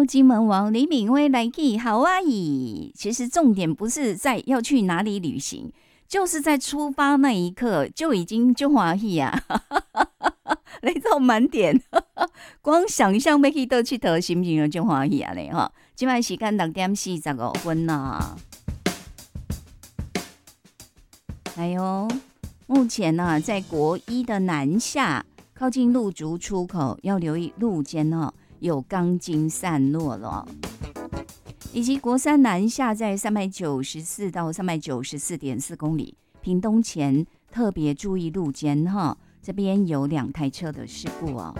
金门王李敏辉来去夏威夷，其实重点不是在要去哪里旅行，就是在出发那一刻就已经就欢喜啊，来到满点，光想象要去倒佚佗，心情就欢喜啊嘞哈！现在时间6:45啦。还有，目前呢、在国一的南下，靠近鹿竹出口，要留意路肩有钢筋散落了，以及国三南下在394到394.4公里，屏东前特别注意路肩这边有2台车的事故哦。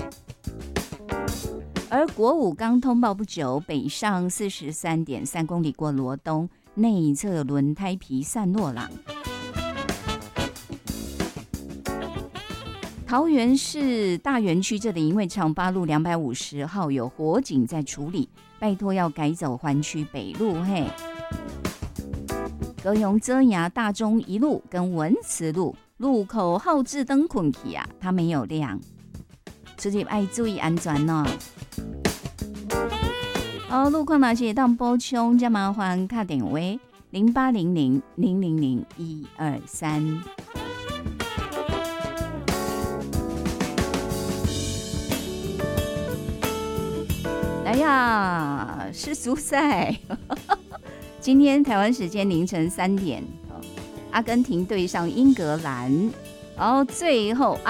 而国五刚通报不久，北上43.3公里过罗东，内侧轮胎皮散落了。桃园市大园区这里，因为长八路250号有火警在处理，拜托要改走环区北路嘿。高雄遮牙大中一路跟文慈路路口号志灯困去啊，它没有亮，出入要注意安全哦。路况哪些当补充，再麻烦打电话0800-000-123。哎呀，世足赛！今天台湾时间凌晨3点，阿根廷对上英格兰，然后最后